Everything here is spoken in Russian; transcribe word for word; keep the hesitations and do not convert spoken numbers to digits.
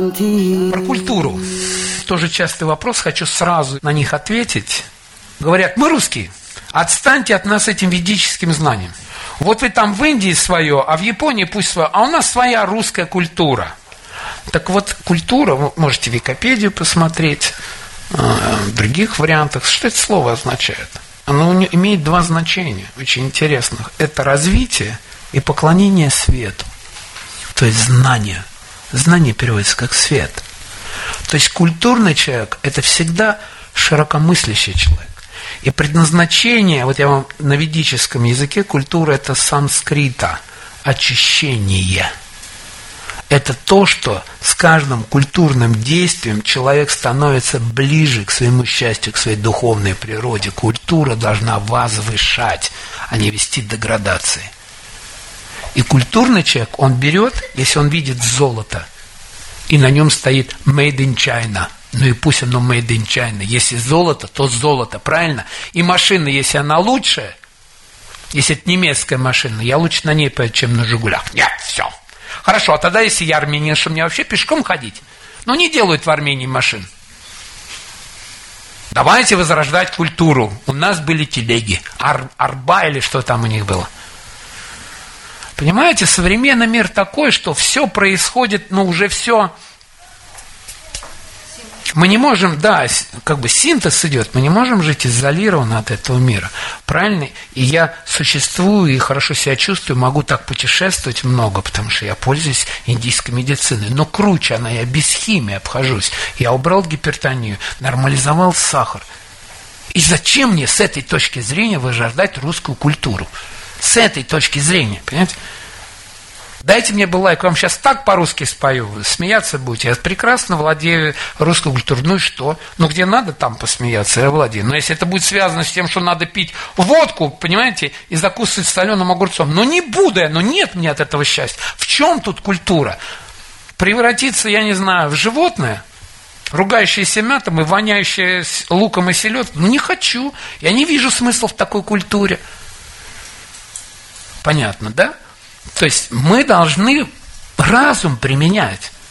Про культуру. Тоже частый вопрос, хочу сразу на них ответить. Говорят, мы русские, отстаньте от нас этим ведическим знанием. Вот вы там в Индии свое, а в Японии пусть свое, а у нас своя русская культура. Так вот, культура, вы можете Википедию посмотреть, в других вариантах. Что это слово означает? Оно имеет два значения, очень интересных. Это развитие и поклонение свету. То есть знание. Знание переводится как свет. То есть культурный человек – это всегда широкомыслящий человек. И предназначение, вот я вам на ведическом языке, культура – это санскрита, очищение. Это то, что с каждым культурным действием человек становится ближе к своему счастью, к своей духовной природе. Культура должна возвышать, а не вести к деградации. И культурный человек, он берет, если он видит золото, и на нем стоит «Made in China». Ну и пусть оно «Made in China». Если золото, то золото, правильно? И машина, если она лучшая, если это немецкая машина, я лучше на ней поеду, чем на «Жигулях». Нет, все. Хорошо, а тогда, если я армянин, что мне вообще пешком ходить? Ну, не делают в Армении машин. Давайте возрождать культуру. У нас были телеги. Ар, арба или что там у них было. Понимаете, современный мир такой, что все происходит, ну, уже все... Мы не можем, да, как бы синтез идет, мы не можем жить изолированно от этого мира. Правильно? И я существую и хорошо себя чувствую, могу так путешествовать много, потому что я пользуюсь индийской медициной. Но круче она, я без химии обхожусь. Я убрал гипертонию, нормализовал сахар. И зачем мне с этой точки зрения возрождать русскую культуру? С этой точки зрения, понимаете? Дайте мне бы лайк, вам сейчас так по-русски спою, смеяться будете. Я прекрасно владею русской культурой. Ну и что? Ну где надо, там посмеяться, я владею. Но если это будет связано с тем, что надо пить водку, понимаете, и закусывать соленым огурцом, ну не буду я, ну нет мне от этого счастья. В чем тут культура? Превратиться, я не знаю, в животное, ругающееся мятом и воняющее луком и селедкой? Ну не хочу, я не вижу смысла в такой культуре. Понятно, да? То есть мы должны разум применять.